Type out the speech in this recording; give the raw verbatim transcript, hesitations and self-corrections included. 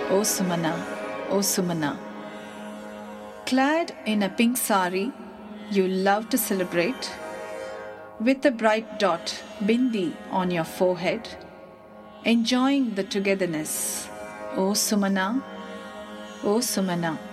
O Sumana, O Sumana. Clad in a pink sari you love to celebrate, with a bright dot bindi on your forehead, enjoying the togetherness. O Sumana, O Sumana.